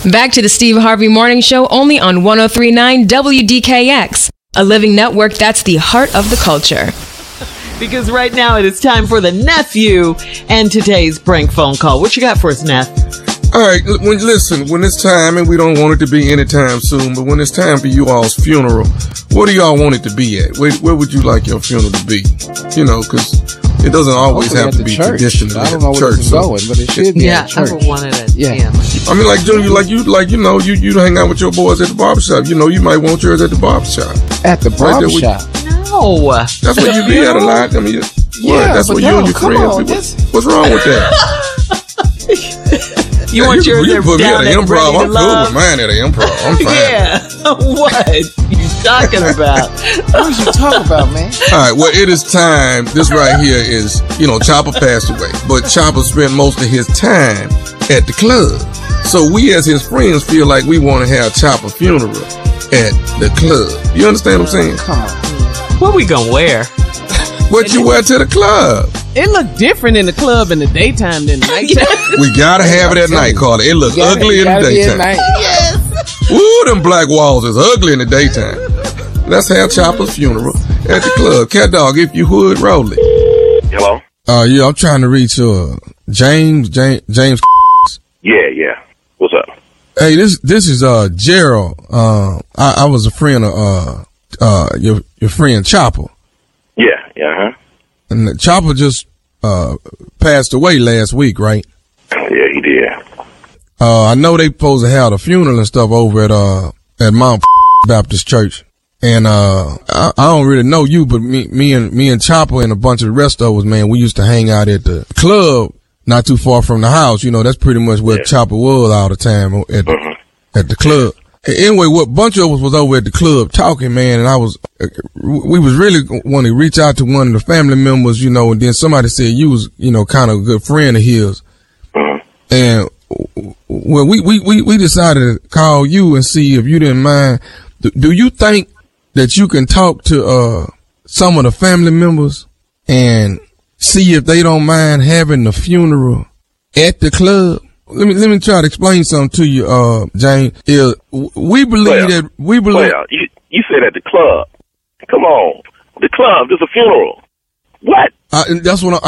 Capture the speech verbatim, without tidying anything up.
Back to the Steve Harvey Morning Show, only on one oh three point nine W D K X, a living network that's the heart of the culture. Because right now it is time for the nephew and today's prank phone call. What you got for us, Neff? All right, when, listen, when it's time, and we don't want it to be anytime soon, but when it's time for you all's funeral, what do y'all want it to be at? Where, where would you like your funeral to be? You know, because it doesn't always Hopefully have to be church. traditional I at don't know the where church. this is going, but it should be Yeah, at church. I would want it at Yeah. yeah. I mean, like, Junior, like you, like, you know, you, you hang out with your boys at the barbershop. You know, you might want yours at the barbershop. At the Right there with- barbershop. No. That's where you be at a lot. I mean, you, Yeah, what? That's but where you no, and your come friends on, be. this- What- What's wrong with that? You want you, yours you there put me down at the at improv. Ready to I'm cool Love? with mine at the improv. I'm fine. Yeah. What you talking about? What you talking about, man? All right, well, it is time. This right here is, you know, Chopper passed away, but Chopper spent most of his time at the club. So we as his friends feel like we want to have Chopper funeral at the club. You understand what I'm saying? Come on. What we gonna wear? What you wear to the club? It looked different in the club in the daytime than nighttime. We gotta have it at night, Carla. It looks Gotta- ugly in the gotta be at daytime. night. Yes. Ooh, them black walls is ugly in the daytime. Let's have Chopper's funeral at the club. Cat Dog, if you would, roll it. Hello? Uh, yeah, I'm trying to reach uh James. James. James. Yeah, yeah. What's up? Hey, this this is uh Gerald. Uh, I, I was a friend of uh uh your your friend Chopper, Yeah, yeah, huh? and Chopper just uh passed away last week, right? Yeah, he did. Uh, I know they supposed to have the funeral and stuff over at uh at Mount Baptist Church, and uh I, I don't really know you, but me me and me and Chopper and a bunch of the rest of us, man, we used to hang out at the club not too far from the house. You know, that's pretty much where Yeah. Chopper was all the time at the, Mhm. at the club. Anyway, what bunch of us was over at the club talking, man, and I was, we was really want to reach out to one of the family members, you know, and then somebody said you was, you know, kind of a good friend of his. Mhm. And well, we, we, we, we decided to call you and see if you didn't mind. Do, do you think that you can talk to, uh, some of the family members and see if they don't mind having the funeral at the club? Let me, let me try to explain something to you, uh, Jane. Is we believe Well, that, we believe. Well, you, you said at the club. Come on. The club, there's a funeral. What? I, that's what I,